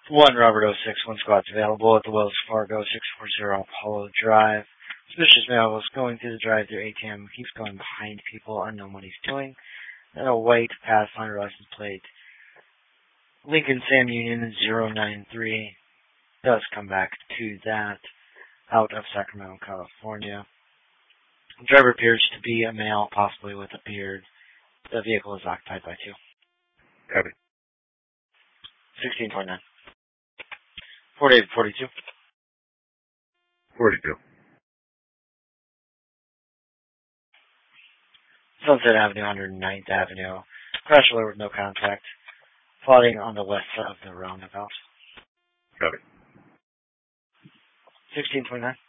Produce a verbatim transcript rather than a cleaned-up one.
one Robert oh six, one squad's available at the Wells Fargo six forty Apollo Drive. Suspicious male was going through the drive-thru A T M, keeps going behind people, unknown what he's doing. Then a white Pathfinder license plate, Lincoln Sam Union zero nine three, does come back to that, out of Sacramento, California. The driver appears to be a male, possibly with a beard. The vehicle is occupied by two. Copy. sixteen twenty-nine. forty-eight forty-two. forty-two. Sunset Avenue, one hundred ninth Avenue. Crash alert with no contact. Flooding on the west side of the roundabout. Copy. sixteen twenty-nine.